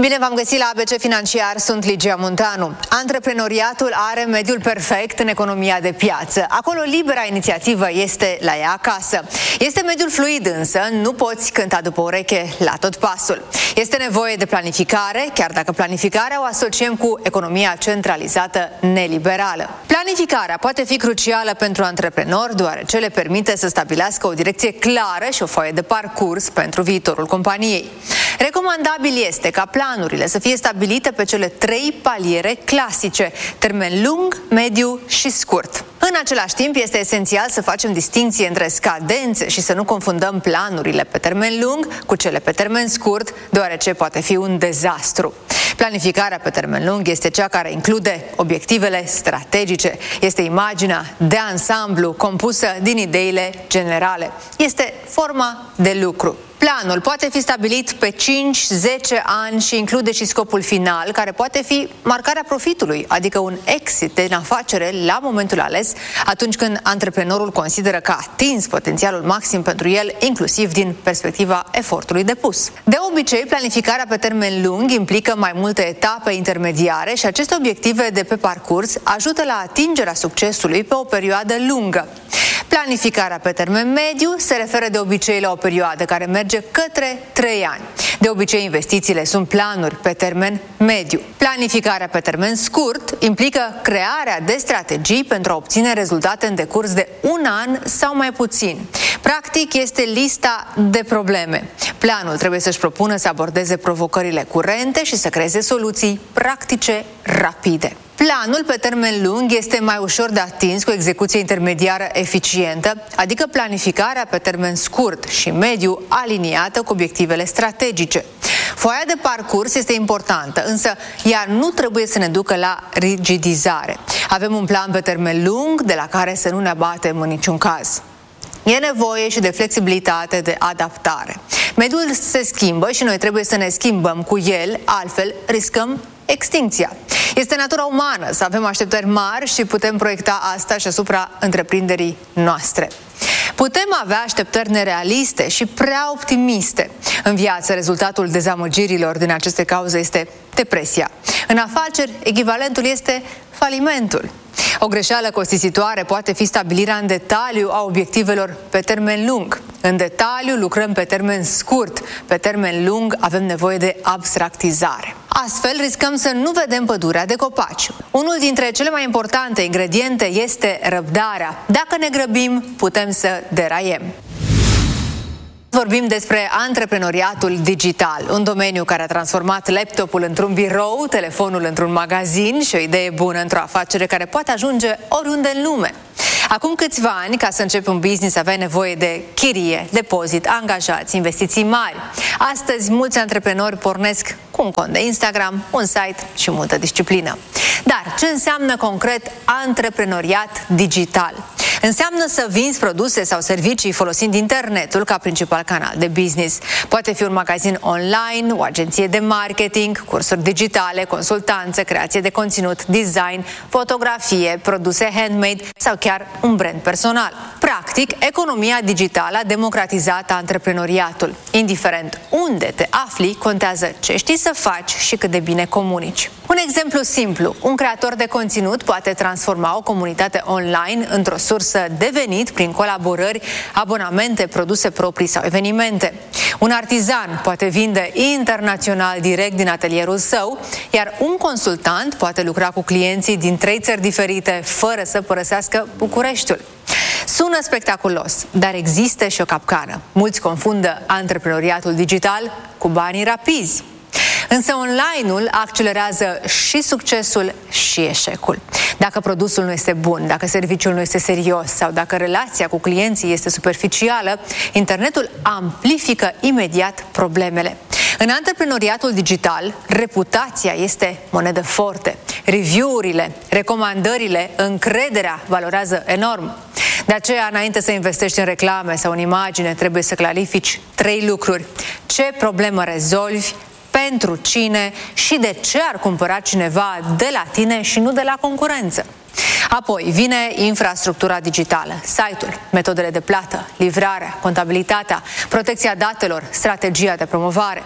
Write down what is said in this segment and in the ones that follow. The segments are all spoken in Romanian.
Bine v-am găsit la ABC Financiar, sunt Ligia Munteanu. Antreprenoriatul are mediul perfect în economia de piață. Acolo libera inițiativă este la ea acasă. Este mediul fluid însă, nu poți cânta după ureche la tot pasul. Este nevoie de planificare, chiar dacă planificarea o asociem cu economia centralizată neliberală. Planificarea poate fi crucială pentru antreprenori, deoarece le permite să stabilească o direcție clară și o foaie de parcurs pentru viitorul companiei. Recomandabil este ca planurile să fie stabilite pe cele 3 paliere clasice: termen lung, mediu și scurt. În același timp, este esențial să facem distinție între scadențe și să nu confundăm planurile pe termen lung cu cele pe termen scurt, deoarece poate fi un dezastru. Planificarea pe termen lung este cea care include obiectivele strategice. Este imaginea de ansamblu compusă din ideile generale. Este forma de lucru. Planul poate fi stabilit pe 5-10 ani și include și scopul final, care poate fi marcarea profitului, adică un exit din afacere la momentul ales, atunci când antreprenorul consideră că a atins potențialul maxim pentru el, inclusiv din perspectiva efortului depus. De obicei, planificarea pe termen lung implică mai multe etape intermediare și aceste obiective de pe parcurs ajută la atingerea succesului pe o perioadă lungă. Planificarea pe termen mediu se referă de obicei la o perioadă care merge către 3 ani. De obicei, investițiile sunt planuri pe termen mediu. Planificarea pe termen scurt implică crearea de strategii pentru a obține rezultate în decurs de 1 an sau mai puțin. Practic, este lista de probleme. Planul trebuie să-și propună să abordeze provocările curente și să creeze soluții practice rapide. Planul pe termen lung este mai ușor de atins cu execuție intermediară eficientă, adică planificarea pe termen scurt și mediu aliniată cu obiectivele strategice. Foaia de parcurs este importantă, însă ea nu trebuie să ne ducă la rigidizare. Avem un plan pe termen lung de la care să nu ne abatem în niciun caz. E nevoie și de flexibilitate, de adaptare. Mediul se schimbă și noi trebuie să ne schimbăm cu el, altfel riscăm extincția. Este natura umană să avem așteptări mari și putem proiecta asta și asupra întreprinderii noastre. Putem avea așteptări nerealiste și prea optimiste. În viață, rezultatul dezamăgirilor din aceste cauze este depresia. În afaceri, echivalentul este falimentul. O greșeală costisitoare poate fi stabilirea în detaliu a obiectivelor pe termen lung. În detaliu lucrăm pe termen scurt, pe termen lung avem nevoie de abstractizare. Astfel, riscăm să nu vedem pădurea de copaci. Unul dintre cele mai importante ingrediente este răbdarea. Dacă ne grăbim, putem să deraiem. Vorbim despre antreprenoriatul digital, un domeniu care a transformat laptopul într-un birou, telefonul într-un magazin și o idee bună într-o afacere care poate ajunge oriunde în lume. Acum câțiva ani, ca să începi un business, aveai nevoie de chirie, depozit, angajați, investiții mari. Astăzi, mulți antreprenori pornesc cu un cont de Instagram, un site și multă disciplină. Dar ce înseamnă concret antreprenoriat digital? Înseamnă să vinzi produse sau servicii folosind internetul ca principal canal de business. Poate fi un magazin online, o agenție de marketing, cursuri digitale, consultanță, creație de conținut, design, fotografie, produse handmade sau chiar un brand personal. Practic, economia digitală a democratizat antreprenoriatul. Indiferent unde te afli, contează ce știi să faci și cât de bine comunici. Un exemplu simplu: un creator de conținut poate transforma o comunitate online într-o sursă de venit prin colaborări, abonamente, produse proprii sau evenimente. Un artizan poate vinde internațional direct din atelierul său, iar un consultant poate lucra cu clienții din 3 țări diferite fără să părăsească Bucureștiul. Sună spectaculos, dar există și o capcană. Mulți confundă antreprenoriatul digital cu banii rapizi. Însă online-ul accelerează și succesul și eșecul. Dacă produsul nu este bun, dacă serviciul nu este serios sau dacă relația cu clienții este superficială, internetul amplifică imediat problemele. În antreprenoriatul digital, reputația este monedă forte. Review-urile, recomandările, încrederea valorează enorm. De aceea, înainte să investești în reclame sau în imagine, trebuie să clarifici 3 lucruri. Ce problemă rezolvi, pentru cine și de ce ar cumpăra cineva de la tine și nu de la concurență. Apoi vine infrastructura digitală, site-ul, metodele de plată, livrarea, contabilitatea, protecția datelor, strategia de promovare.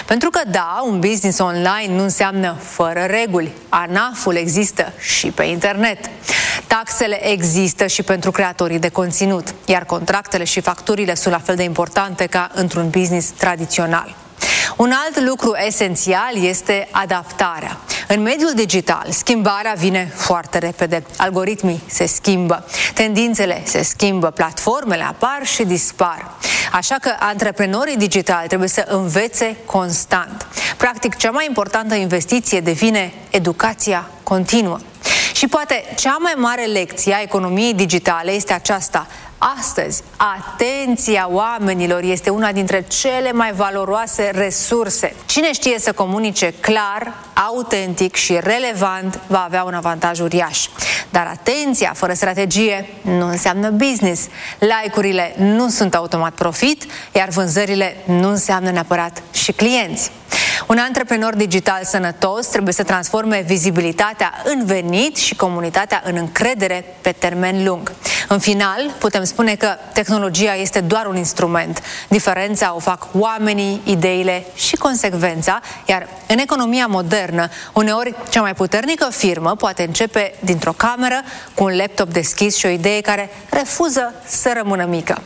Pentru că da, un business online nu înseamnă fără reguli. ANAF-ul există și pe internet. Taxele există și pentru creatorii de conținut, iar contractele și facturile sunt la fel de importante ca într-un business tradițional. Un alt lucru esențial este adaptarea. În mediul digital, schimbarea vine foarte repede. Algoritmii se schimbă, tendințele se schimbă, platformele apar și dispar. Așa că antreprenorii digitali trebuie să învețe constant. Practic, cea mai importantă investiție devine educația continuă. Și poate cea mai mare lecție a economiei digitale este aceasta. Astăzi, atenția oamenilor este una dintre cele mai valoroase resurse. Cine știe să comunice clar, autentic și relevant va avea un avantaj uriaș. Dar atenția fără strategie nu înseamnă business. Like-urile nu sunt automat profit, iar vânzările nu înseamnă neapărat și clienți. Un antreprenor digital sănătos trebuie să transforme vizibilitatea în venit și comunitatea în încredere pe termen lung. În final, putem spune că tehnologia este doar un instrument. Diferența o fac oamenii, ideile și consecvența, iar în economia modernă, uneori cea mai puternică firmă poate începe dintr-o cameră cu un laptop deschis și o idee care refuză să rămână mică.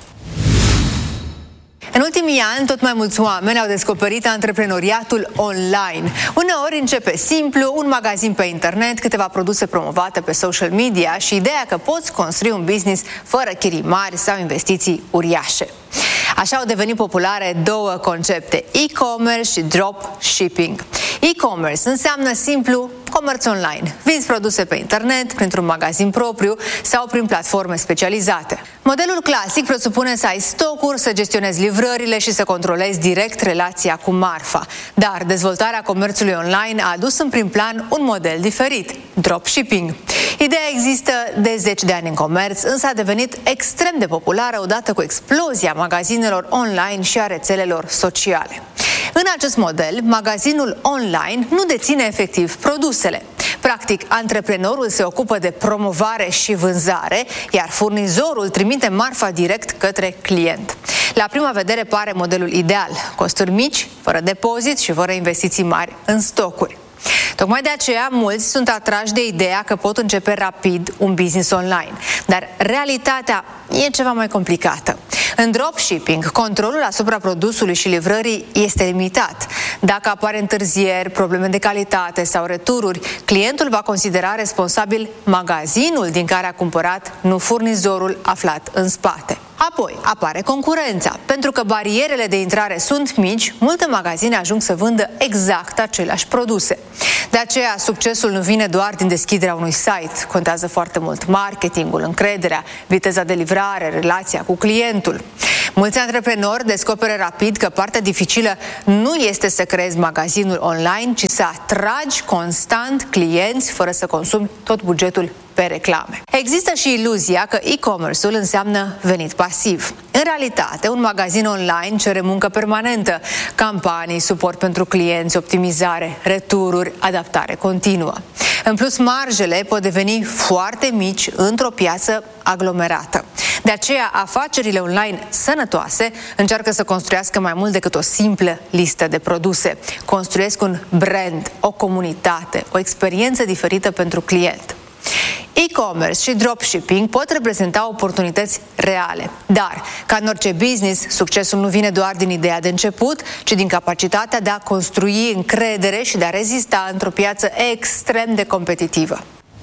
În ultimii ani, tot mai mulți oameni au descoperit antreprenoriatul online. Uneori începe simplu, un magazin pe internet, câteva produse promovate pe social media și ideea că poți construi un business fără chirii mari sau investiții uriașe. Așa au devenit populare două concepte, e-commerce și dropshipping. E-commerce înseamnă simplu comerț online. Vinzi produse pe internet, printr-un magazin propriu sau prin platforme specializate. Modelul clasic presupune să ai stocuri, să gestionezi livrările și să controlezi direct relația cu marfa. Dar dezvoltarea comerțului online a adus în prim plan un model diferit, dropshipping. Ideea există de 10 de ani în comerț, însă a devenit extrem de populară odată cu explozia magazinelor online și a rețelelor sociale. În acest model, magazinul online nu deține efectiv produsele. Practic, antreprenorul se ocupă de promovare și vânzare, iar furnizorul trimite marfa direct către client. La prima vedere pare modelul ideal, costuri mici, fără depozit și fără investiții mari în stocuri. Tocmai de aceea, mulți sunt atrași de ideea că pot începe rapid un business online. Dar realitatea e ceva mai complicată. În dropshipping, controlul asupra produsului și livrării este limitat. Dacă apare întârzieri, probleme de calitate sau retururi, clientul va considera responsabil magazinul din care a cumpărat, nu furnizorul aflat în spate. Apoi apare concurența. Pentru că barierele de intrare sunt mici, multe magazine ajung să vândă exact aceleași produse. De aceea, succesul nu vine doar din deschiderea unui site. Contează foarte mult marketingul, încrederea, viteza de livrare, relația cu clientul. Mulți antreprenori descoperă rapid că partea dificilă nu este să creezi magazinul online, ci să atragi constant clienți fără să consumi tot bugetul pe reclame. Există și iluzia că e-commerce-ul înseamnă venit pasiv. În realitate, un magazin online cere muncă permanentă, campanii, suport pentru clienți, optimizare, retururi, adaptare continuă. În plus, marjele pot deveni foarte mici într-o piață aglomerată. De aceea, afacerile online sănătoase încearcă să construiască mai mult decât o simplă listă de produse. Construiesc un brand, o comunitate, o experiență diferită pentru client. E-commerce și dropshipping pot reprezenta oportunități reale, dar, ca în orice business, succesul nu vine doar din ideea de început, ci din capacitatea de a construi încredere și de a rezista într-o piață extrem de competitivă.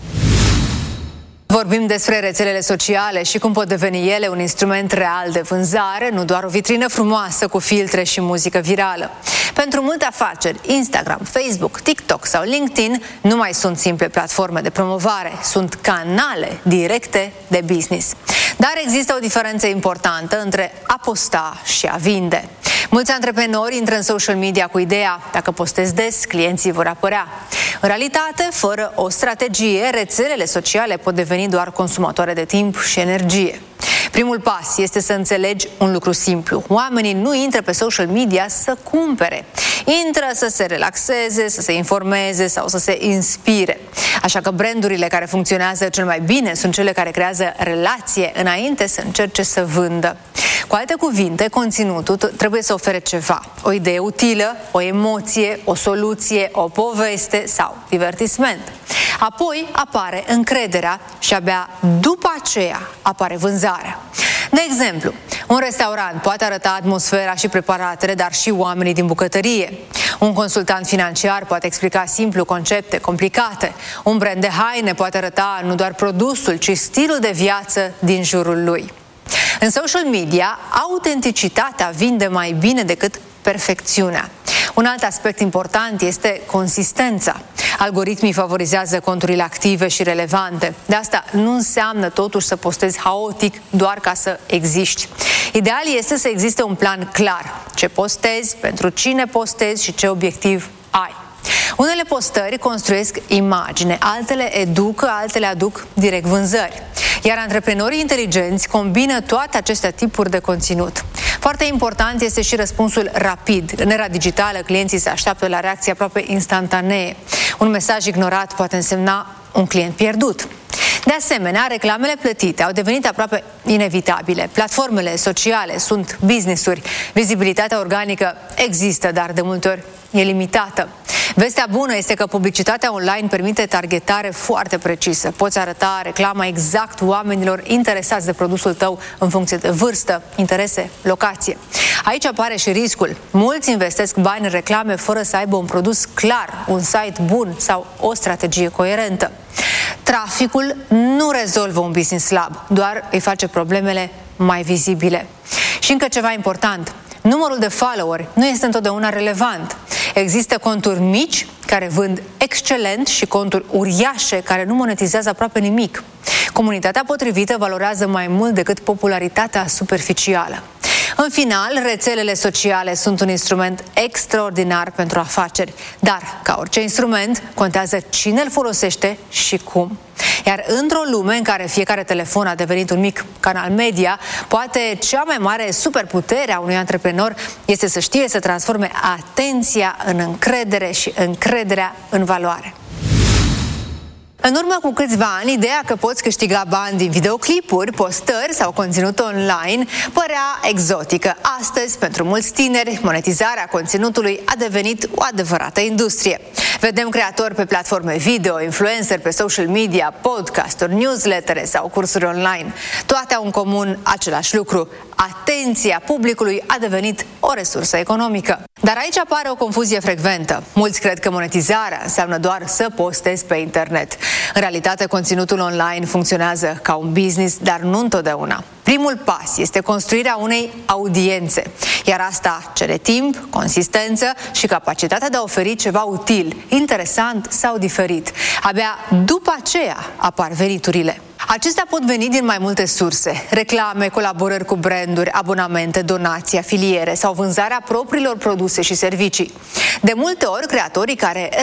Vorbim despre rețelele sociale și cum pot deveni ele un instrument real de vânzare, nu doar o vitrină frumoasă cu filtre și muzică virală. Pentru multe afaceri, Instagram, Facebook, TikTok sau LinkedIn nu mai sunt simple platforme de promovare, sunt canale directe de business. Dar există o diferență importantă între a posta și a vinde. Mulți antreprenori intră în social media cu ideea, dacă postez des, clienții vor apărea. În realitate, fără o strategie, rețelele sociale pot deveni doar consumatoare de timp și energie. Primul pas este să înțelegi un lucru simplu. Oamenii nu intră pe social media să cumpere. Intră să se relaxeze, să se informeze sau să se inspire. Așa că brandurile care funcționează cel mai bine sunt cele care creează relație înainte să încerce să vândă. Cu alte cuvinte, conținutul trebuie să ofere ceva. O idee utilă, o emoție, o soluție, o poveste sau divertisment. Apoi apare încrederea și abia după aceea apare vânzarea. De exemplu, un restaurant poate arăta atmosfera și preparatele, dar și oamenii din bucătărie. Un consultant financiar poate explica simplu concepte complicate. Un brand de haine poate arăta nu doar produsul, ci stilul de viață din jurul lui. În social media, autenticitatea vinde mai bine decât perfecțiunea. Un alt aspect important este consistența. Algoritmii favorizează conturile active și relevante. De asta nu înseamnă totuși să postezi haotic doar ca să existi. Ideal este să existe un plan clar. Ce postezi, pentru cine postezi și ce obiectiv ai. Unele postări construiesc imagine, altele educă, altele aduc direct vânzări. Iar antreprenorii inteligenți combină toate aceste tipuri de conținut. Foarte important este și răspunsul rapid. În era digitală, clienții se așteaptă la reacții aproape instantanee. Un mesaj ignorat poate însemna un client pierdut. De asemenea, reclamele plătite au devenit aproape inevitabile. Platformele sociale sunt business-uri. Vizibilitatea organică există, dar de multe ori e limitată. Vestea bună este că publicitatea online permite targetare foarte precisă. Poți arăta reclama exact oamenilor interesați de produsul tău în funcție de vârstă, interese, locație. Aici apare și riscul. Mulți investesc bani în reclame fără să aibă un produs clar, un site bun sau o strategie coerentă. Traficul nu rezolvă un business slab, doar îi face problemele mai vizibile. Și încă ceva important. Numărul de followeri nu este întotdeauna relevant. Există conturi mici care vând excelent și conturi uriașe care nu monetizează aproape nimic. Comunitatea potrivită valorează mai mult decât popularitatea superficială. În final, rețelele sociale sunt un instrument extraordinar pentru afaceri, dar, ca orice instrument, contează cine îl folosește și cum. Iar într-o lume în care fiecare telefon a devenit un mic canal media, poate cea mai mare superputere a unui antreprenor este să știe să transforme atenția în încredere și încrederea în valoare. În urmă cu câțiva ani, ideea că poți câștiga bani din videoclipuri, postări sau conținut online părea exotică. Astăzi, pentru mulți tineri, monetizarea conținutului a devenit o adevărată industrie. Vedem creatori pe platforme video, influenceri pe social media, podcasturi, newslettere sau cursuri online. Toate au în comun același lucru. Atenția publicului a devenit o resursă economică. Dar aici apare o confuzie frecventă. Mulți cred că monetizarea înseamnă doar să postezi pe internet. În realitate, conținutul online funcționează ca un business, dar nu întotdeauna. Primul pas este construirea unei audiențe, iar asta cere timp, consistență și capacitatea de a oferi ceva util, interesant sau diferit. Abia după aceea apar veniturile. Acestea pot veni din mai multe surse: reclame, colaborări cu branduri, abonamente, donații, afiliere sau vânzarea propriilor produse și servicii. De multe ori, creatorii care